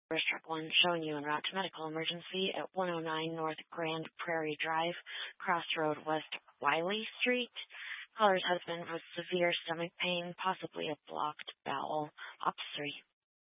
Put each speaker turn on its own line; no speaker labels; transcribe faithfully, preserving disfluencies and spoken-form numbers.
First Truck One showing you en route to medical emergency at one oh nine North Grand Prairie Drive, Crossroad West Wiley Street. Caller's husband with severe stomach pain, possibly a blocked bowel. Ops three.